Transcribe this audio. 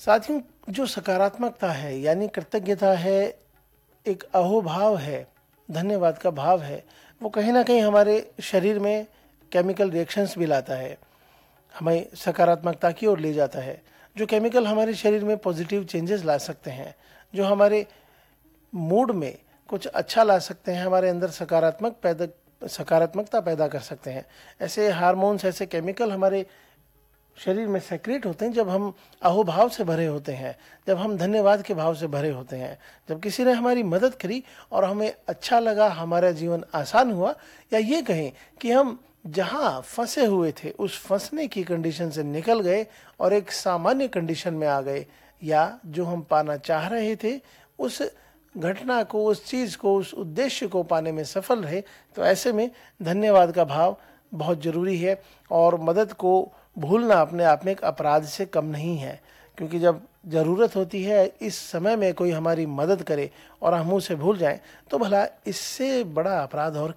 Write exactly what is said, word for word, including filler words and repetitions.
साथियों, जो सकारात्मकता है यानी कृतज्ञता है, एक अहोभाव है, धन्यवाद का भाव है, वो कहीं ना कहीं हमारे शरीर में केमिकल रिएक्शंस भी लाता है, हमें सकारात्मकता की ओर ले जाता है। जो केमिकल हमारे शरीर में पॉजिटिव चेंजेस ला सकते हैं, जो हमारे मूड में कुछ अच्छा ला सकते हैं, हमारे अंदर सकारात्मक पैदा सकारात्मकता पैदा कर सकते हैं। ऐसे हार्मोन्स, ऐसे केमिकल हमारे शरीर में सेक्रेट होते हैं जब हम अहोभाव से भरे होते हैं, जब हम धन्यवाद के भाव से भरे होते हैं, जब किसी ने हमारी मदद करी और हमें अच्छा लगा, हमारा जीवन आसान हुआ, या ये कहें कि हम जहाँ फंसे हुए थे उस फंसने की कंडीशन से निकल गए और एक सामान्य कंडीशन में आ गए, या जो हम पाना चाह रहे थे उस घटना को, उस चीज़ को, उस उद्देश्य को पाने में सफल रहे। तो ऐसे में धन्यवाद का भाव बहुत ज़रूरी है, और मदद को भूलना अपने आप में एक अपराध से कम नहीं है, क्योंकि जब ज़रूरत होती है इस समय में कोई हमारी मदद करे और हम उसे भूल जाएं, तो भला इससे बड़ा अपराध और